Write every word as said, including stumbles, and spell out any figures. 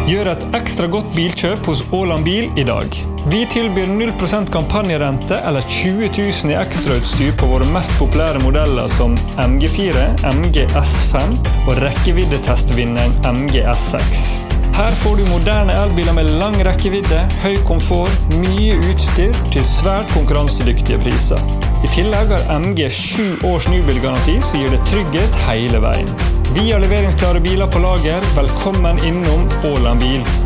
Gjør et ekstra godt bilkjøp hos Åland Bil i dag. Vi tilbyr null prosent kampanjerente eller tjue tusen i ekstrautstyr på våre mest populære modeller som M G fire, M G S fem og rekkeviddetestvinneren M G S seks. Her får du moderne elbiler med lang rekkevidde, høy komfort, mye utstyr til svært konkurransedyktige priser. I tillegg har M G sju års nybilgaranti som gir det trygghet hele veien. Vi har leveringsklare biler på lager. Velkommen innom Åland Bil.